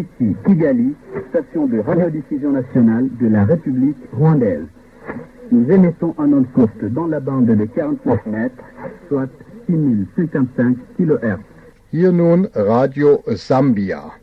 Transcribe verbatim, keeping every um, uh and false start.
Ici, Kigali, station de radiodiffusion nationale de la République rwandaise. Nous émettons en ondes courtes dans la bande de quarante-neuf mètres, soit six mille cinquante-cinq kilohertz. Hier nun Radio Sambia.